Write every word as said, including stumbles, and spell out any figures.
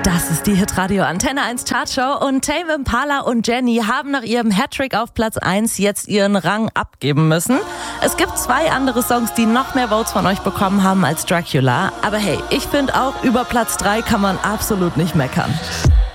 Das ist die Hitradio Antenne eins Chartshow und Tame Impala und Jenny haben nach ihrem Hattrick auf Platz eins jetzt ihren Rang abgeben müssen. Es gibt zwei andere Songs, die noch mehr Votes von euch bekommen haben als Dracula. Aber hey, ich finde auch, über Platz drei kann man absolut nicht meckern.